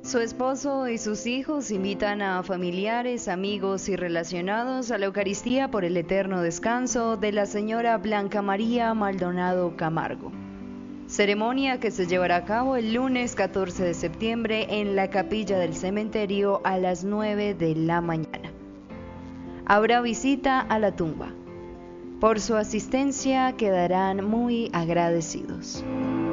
Su esposo y sus hijos invitan a familiares, amigos y relacionados a la Eucaristía por el eterno descanso de la señora Blanca María Maldonado Camargo. Ceremonia que se llevará a cabo el lunes 14 de septiembre en la capilla del cementerio a las 9 de la mañana. Habrá visita a la tumba. Por su asistencia quedarán muy agradecidos.